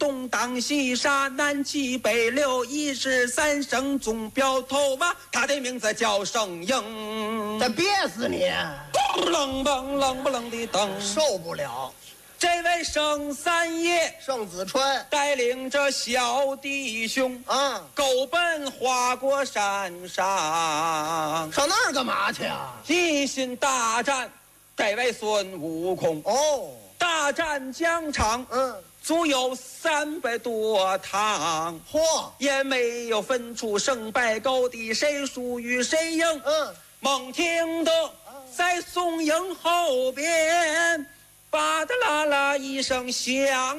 东当西杀，南起北溜，一日三声总标头啊，他的名字叫圣婴。 这憋死你！ 冷蹦冷不冷的等， 受不了。 这位圣三爷盛子川带领着小弟兄啊， 狗奔花果山上， 上那儿干嘛去啊？ 一心大战这位孙悟空。 哦， 大战疆场，足有300多趟， 嚯， 也没有分出胜败高低，谁输与谁赢。猛听得在宋营后边，吧嗒啦啦一声响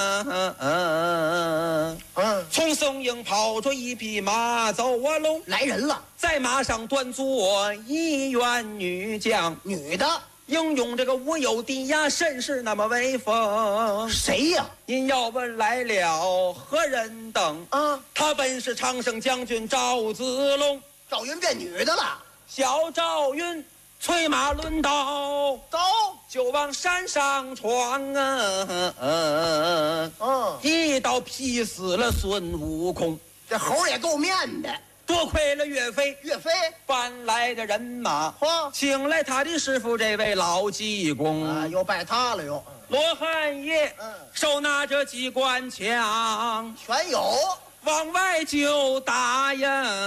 啊！从宋营跑出一匹马走啊龙， 来人了， 在马上端坐一员女将， 女的。 英勇这个无有敌呀，甚是那么威风。 谁呀？ 您要问来了何人等啊？ 他本是常胜将军赵子龙。 赵云变女的了。 小赵云催马抡刀，就往山上闯啊！一刀劈死了孙悟空。 这猴也够面的。 多亏了岳飞，搬来的人马，请来他的师傅这位老济公啊，又拜他了又。 罗汉爷，手拿着机关枪， 全有， 往外就打呀，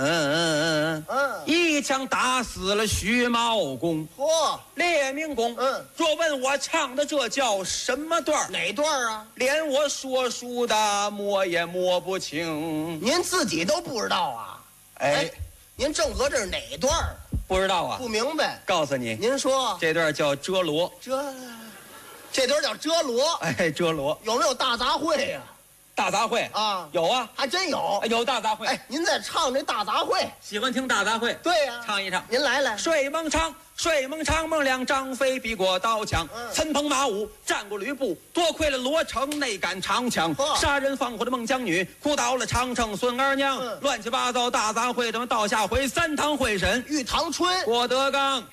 一枪打死了徐茂公。列明公，若问我唱的这叫什么段？ 哪段啊？ 连我说书的摸也摸不清。 您自己都不知道啊？哎，您正合这是哪段？ 不知道啊？ 不明白。 告诉你， 您说这段叫遮罗。 这段叫遮罗。 哎，遮罗有没有大杂烩呀？ 大杂烩啊， 有啊， 还真有， 有大杂烩。 哎，您再唱这大杂烩， 喜欢听大杂烩？ 对呀， 唱一唱。 您来。 睡梦长，睡梦长梦亮，张飞避过刀枪，岑彭马武战过吕布，多亏了罗成内赶长枪，杀人放火的孟姜女，哭倒了长城孙儿娘，乱七八糟大杂烩，这么到下回3堂会审， 玉堂春、 郭德纲。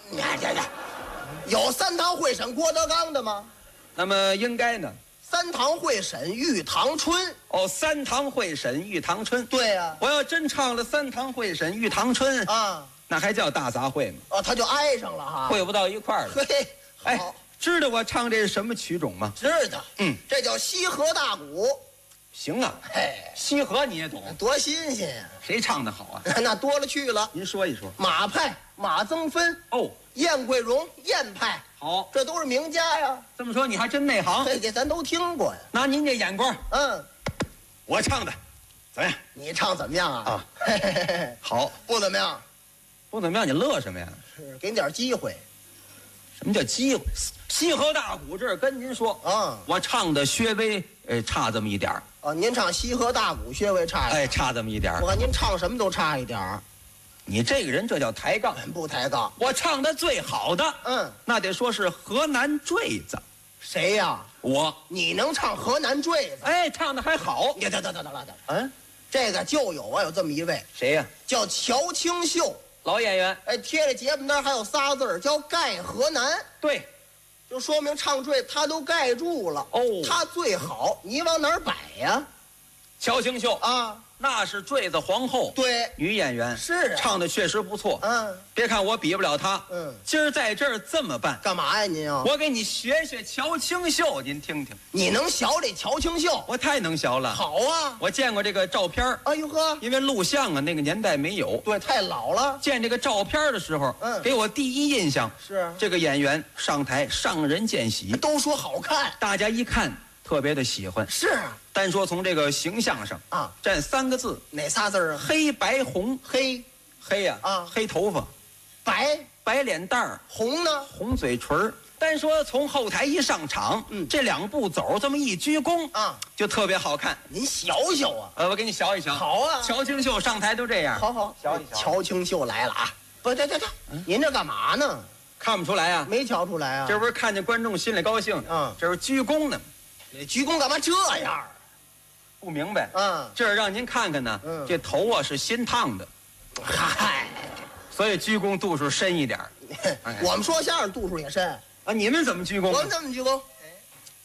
有3堂会审郭德纲的吗？ 那么应该呢 ？3堂会审玉堂春。 哦，3堂会审玉堂春。 对呀， 我要真唱了3堂会审玉堂春啊，那还叫大杂烩吗？ 哦，他就挨上了哈， 会不到一块儿了。 嘿， 哎，知道我唱这是什么曲种吗？ 知道，这叫西河大鼓。 行啊， 嘿， 西河你也懂， 多新鲜呀！ 谁唱的好啊？ 那多了去了。 您说一说。 马派马增芬，燕桂荣燕派， 好， 这都是名家呀。 这么说你还真内行， 这咱都听过呀。 拿您这眼光，我唱的怎么样？ 你唱怎么样啊？ 好， 不怎么样， 不怎么样，你乐什么呀？ 是给你点机会。 什么叫机会？西河大鼓这儿跟您说啊，我唱的稍微差这么一点儿。 您唱西河大鼓稍微差一点， 差这么一点儿。 我看您唱什么都差一点儿。 你这个人这叫抬杠， 不抬杠。 我唱的最好的，那得说是河南坠子。 谁呀？ 我。 你能唱河南坠子？ 唱的还好。 得，这个就有啊，有这么一位。 谁呀？ 叫乔清秀， 老演员。 贴着节目单还有仨字儿叫盖河南。 对， 就说明唱坠他都盖住了。他最好，你往哪儿摆呀？ 乔清秀啊， 那是坠子皇后， 对， 女演员是唱的确实不错。别看我比不了她，今儿在这儿这么办， 干嘛呀您啊？ 我给你学学乔清秀，您听听。 你能学这乔清秀？ 我太能学了。 好啊， 我见过这个照片。 哎呦呵， 因为录像啊，那个年代没有， 对，太老了。 见这个照片的时候，给我第一印象是这个演员上台上人见喜， 都说好看， 大家一看特别的喜欢。 是。 单说从这个形象上啊，占3个字， 哪仨字啊？ 黑白红。 黑呀黑头发，白脸蛋儿， 红呢红嘴唇。单说从后台一上场，这2步走这么一鞠躬啊，就特别好看。 您学学啊！ 我给你学一学。 好啊， 乔清秀上台都这样。 好， 学一学。 乔清秀来了啊！不，对，您这干嘛呢？ 看不出来啊？ 没瞧出来啊？ 这不是看见观众心里高兴这是鞠躬呢。 鞠躬干嘛这样？ 不明白，这是让您看看呢，这头啊是新烫的， 嗨， 所以鞠躬度数深一点。 我们说相声度数也深啊，你们怎么鞠躬？ 我们怎么鞠躬？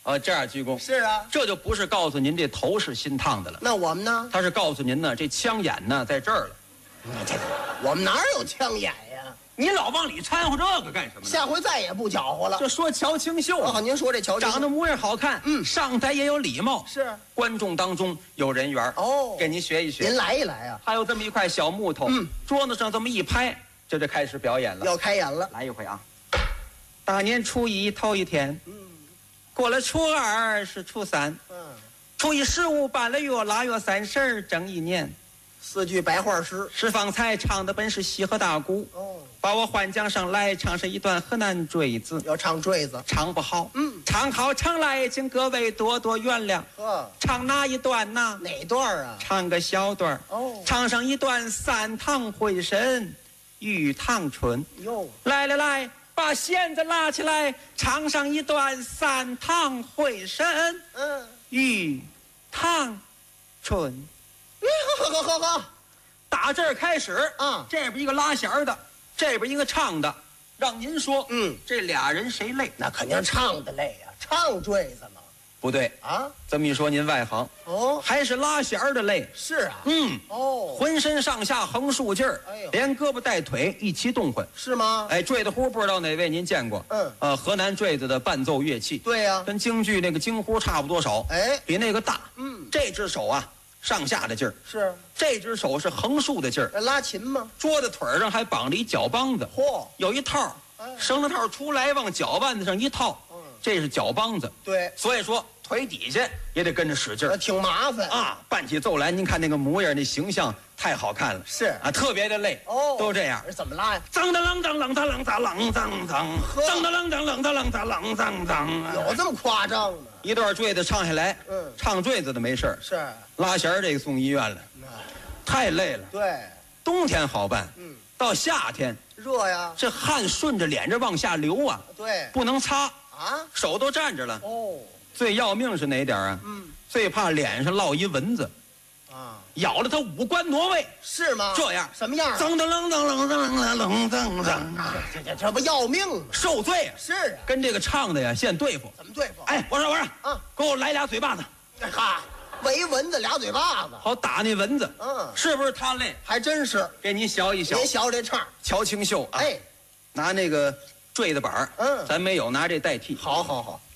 这样鞠躬。 是啊， 这就不是告诉您这头是新烫的了， 那我们呢？ 他是告诉您呢，这枪眼呢在这儿了。 我们哪有枪眼呀？ 你老往里掺和这个干什么呢？ 下回再也不搅和了。 这说乔清秀哦，您说这乔长得模样好看，上台也有礼貌， 是观众当中有人缘哦， 给您学一学。 您来一来啊！ 还有这么一块小木头，桌子上这么一拍，这就开始表演了。 要开演了， 来一回啊！大年初一头一天，过了初二是初三，初一15半了月，腊月30整一年。 4句白话诗。 石方才唱的本是西河大鼓，把我换将上来唱上一段河南坠子。 要唱坠子， 唱不好，唱好唱来，请各位多多原谅。唱哪一段呢？ 哪段啊？ 唱个小段唱上一段三堂会审玉堂春。 哟， 来，把弦子拉起来，唱上一段三堂会审玉堂春。 呵， 打这儿开始这边一个拉弦的，这边一个唱的，让您说，这俩人谁累？ 那肯定唱的累呀，唱坠子嘛。 不对啊， 这么一说您外行还是拉弦的累。 是啊， 浑身上下横竖劲儿，连胳膊带腿一起动唤。 是吗？ 坠子呼不知道哪位您见过？河南坠子的伴奏乐器。 对呀， 跟京剧那个京呼差不多少。比那个大。这只手啊，上下的劲儿是， 这只手是横竖的劲儿。 拉琴吗？ 桌子腿上还绑着一脚梆子。有一套绳子套出来往脚腕子上一套，这是脚梆子。 对， 所以说腿底下也得跟着使劲儿， 挺麻烦啊。伴起奏来，您看那个模样，那形象太好看了。 是啊，特别的累。都这样。 怎么拉呀？ 脏的啷当啷当啷当啷当当，脏的啷当啷当啷当啷当当。 有这么夸张吗？ 一段坠子唱下来，唱坠子的没事是拉弦这个送医院了，太累了。 对， 冬天好办，到夏天热呀， 这汗顺着脸着往下流啊。 对， 不能擦啊， 手都站着了。最要命是哪点啊？最怕脸上落一蚊子，咬了他五官挪位。是吗？这样什么样？ 噔噔噔噔噔噔噔噔， 这不要命吗？ 受罪啊！ 是啊， 跟这个唱的呀现对付。 怎么对付？ 哎，我说，给我来俩嘴巴子。 哈，围蚊子俩嘴巴子， 好打那蚊子。是不是他累？ 还真是。 给您学一学。 您学这唱， 乔清秀啊。拿那个坠子板咱没有，拿这代替。 好。